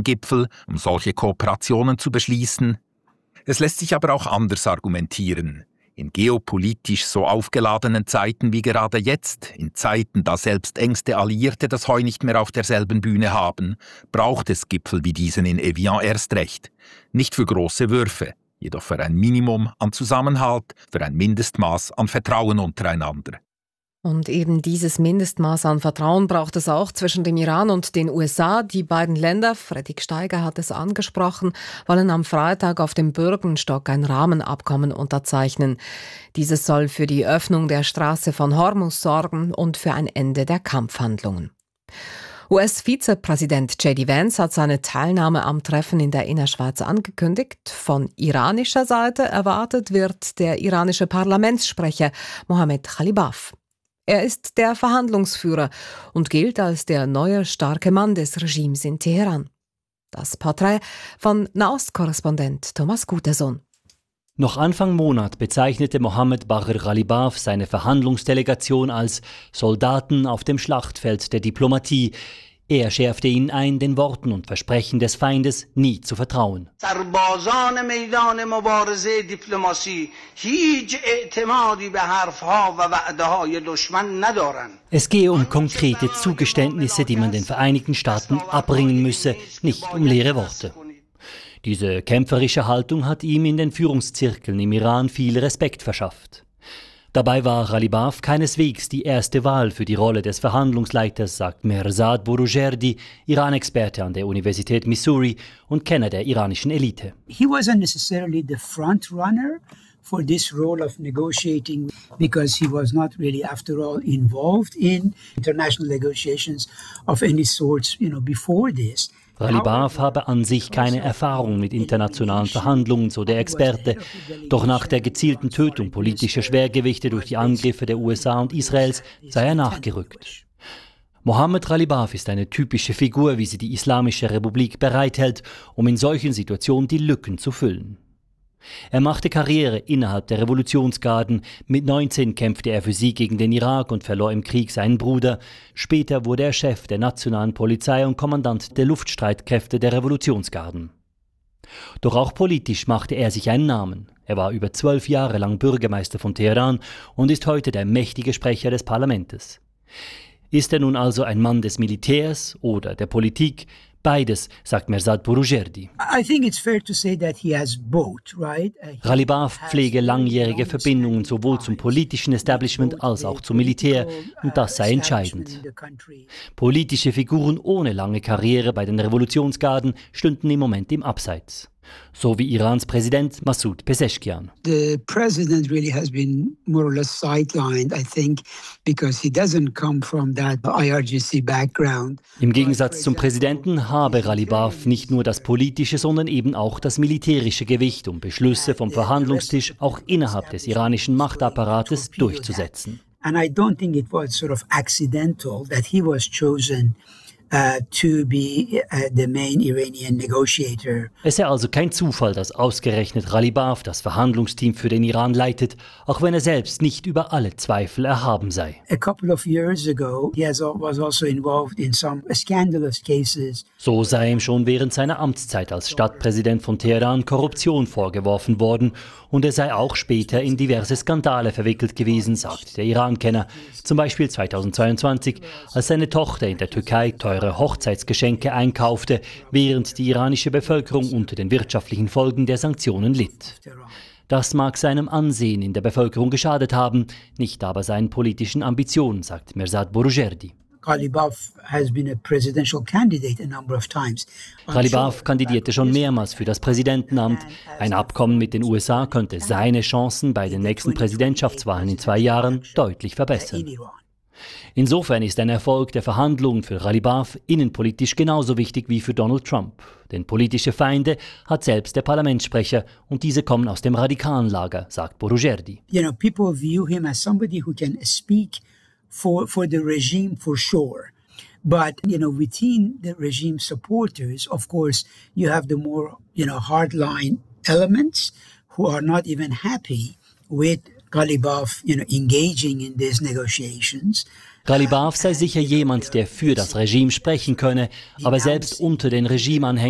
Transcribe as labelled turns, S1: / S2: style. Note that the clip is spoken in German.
S1: diesen Gipfel, um solche Kooperationen zu beschließen. Es lässt sich aber auch anders argumentieren. In geopolitisch so aufgeladenen Zeiten wie gerade jetzt, in Zeiten, da selbst engste Alliierte das Heu nicht mehr auf derselben Bühne haben, braucht es Gipfel wie diesen in Evian erst recht. Nicht für große Würfe, jedoch für ein Minimum an Zusammenhalt, für ein Mindestmaß an Vertrauen untereinander.
S2: Und eben dieses Mindestmaß an Vertrauen braucht es auch zwischen dem Iran und den USA. Die beiden Länder, Fredrik Steiger hat es angesprochen, wollen am Freitag auf dem Bürgenstock ein Rahmenabkommen unterzeichnen. Dieses soll für die Öffnung der Straße von Hormuz sorgen und für ein Ende der Kampfhandlungen. US-Vizepräsident J.D. Vance hat seine Teilnahme am Treffen in der Innerschweiz angekündigt. Von iranischer Seite erwartet wird der iranische Parlamentssprecher Mohammad Khalibaf. Er ist der Verhandlungsführer und gilt als der neue starke Mann des Regimes in Teheran. Das Porträt von Nahostkorrespondent Thomas Gutersohn.
S3: Noch Anfang Monat bezeichnete Mohammad Bagher Khalibaf seine Verhandlungsdelegation als Soldaten auf dem Schlachtfeld der Diplomatie. Er schärfte ihnen ein, den Worten und Versprechen des Feindes nie zu vertrauen. Es gehe um konkrete Zugeständnisse, die man den Vereinigten Staaten abbringen müsse, nicht um leere Worte. Diese kämpferische Haltung hat ihm in den Führungszirkeln im Iran viel Respekt verschafft. Dabei war Khalibaf keineswegs die erste Wahl für die Rolle des Verhandlungsleiters, sagt Mehrzad Boroujerdi, Iran-Experte an der Universität Missouri und Kenner der iranischen Elite.
S4: He wasn't necessarily the front runner for this role of negotiating because he was not really, after all, involved in international negotiations of any sorts, before this.
S3: Khalibaf habe an sich keine Erfahrung mit internationalen Verhandlungen, so der Experte. Doch nach der gezielten Tötung politischer Schwergewichte durch die Angriffe der USA und Israels sei er nachgerückt. Mohammad Khalibaf ist eine typische Figur, wie sie die Islamische Republik bereithält, um in solchen Situationen die Lücken zu füllen. Er machte Karriere innerhalb der Revolutionsgarden. Mit 19 kämpfte er für sie gegen den Irak und verlor im Krieg seinen Bruder. Später wurde er Chef der nationalen Polizei und Kommandant der Luftstreitkräfte der Revolutionsgarden. Doch auch politisch machte er sich einen Namen. Er war über 12 Jahre lang Bürgermeister von Teheran und ist heute der mächtige Sprecher des Parlaments. Ist er nun also ein Mann des Militärs oder der Politik? Beides, sagt Mehrzad Boroujerdi. Khalibaf pflege langjährige Verbindungen sowohl zum politischen Establishment als auch zum Militär, und das sei entscheidend. Politische Figuren ohne lange Karriere bei den Revolutionsgarden stünden im Moment im Abseits. So wie Irans Präsident Massoud Pezeshkian.
S4: The president really has been more or less sidelined, I think, because he doesn't come from that IRGC background.
S3: Im Gegensatz zum Präsidenten habe Khalibaf nicht nur das politische, sondern eben auch das militärische Gewicht, um Beschlüsse vom Verhandlungstisch auch innerhalb des iranischen Machtapparates durchzusetzen.
S4: And I don't think it was sort of accidental that he was chosen to be the main Iranian negotiator.
S3: Es sei also kein Zufall, dass ausgerechnet Khalibaf das Verhandlungsteam für den Iran leitet, auch wenn er selbst nicht über alle Zweifel erhaben sei.
S4: A couple of years ago, he was also involved in some scandalous cases.
S3: So sei ihm schon während seiner Amtszeit als Stadtpräsident von Teheran Korruption vorgeworfen worden und er sei auch später in diverse Skandale verwickelt gewesen, sagt der Iran-Kenner. Zum Beispiel 2022, als seine Tochter in der Türkei teure Hochzeitsgeschenke einkaufte, während die iranische Bevölkerung unter den wirtschaftlichen Folgen der Sanktionen litt. Das mag seinem Ansehen in der Bevölkerung geschadet haben, nicht aber seinen politischen Ambitionen, sagt Mehrzad Boroujerdi.
S4: Khalibaf
S3: kandidierte schon mehrmals für das Präsidentenamt. Ein Abkommen mit den USA könnte seine Chancen bei den nächsten Präsidentschaftswahlen in 2 Jahren deutlich verbessern. Insofern ist ein Erfolg der Verhandlungen für Khalibaf innenpolitisch genauso wichtig wie für Donald Trump. Denn politische Feinde hat selbst der Parlamentssprecher und diese kommen aus dem radikalen Lager, sagt Boroujerdi.
S4: People view him as somebody who can speak for the regime for sure. But, within the regime supporters, of course, you have the more, hardline elements who are not even happy with Khalibaf, engaging in these negotiations.
S3: Khalibaf sei sicher jemand, der für das Regime sprechen könne, aber selbst unter den Regimeanhängern